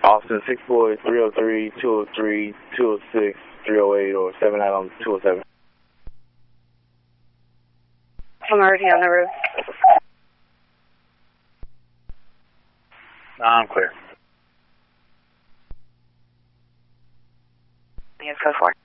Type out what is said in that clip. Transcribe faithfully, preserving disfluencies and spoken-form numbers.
Austin six four three oh three, two oh three, two oh six, three oh eight, or seven nine on two oh seven. I'm already on the roof. I'm clear. Yes, go for it.